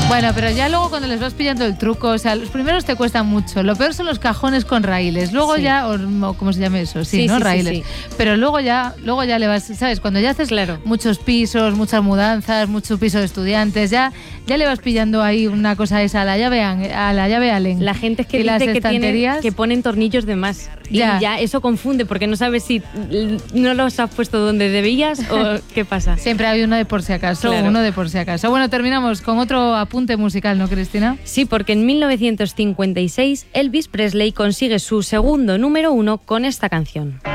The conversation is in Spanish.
Bueno, pero ya luego cuando les vas pillando el truco, o sea, los primeros te cuestan mucho. Lo peor son los cajones con raíles. Luego ya, o ¿cómo se llama eso? Sí, ¿no? Raíles. Sí. Pero luego ya le vas, ¿sabes? Cuando ya haces muchos pisos, muchas mudanzas, mucho piso de estudiantes, ya le vas pillando ahí una cosa esa a la llave Allen. La gente es que dice que ponen tornillos de más. Y ya eso confunde porque no sabes si no los has puesto donde debías o qué pasa. Siempre hay uno de por si acaso, uno de por si acaso. Bueno, terminamos con otro apunte musical, ¿no, Cristina? Sí, porque en 1956 Elvis Presley consigue su segundo número 1 con esta canción.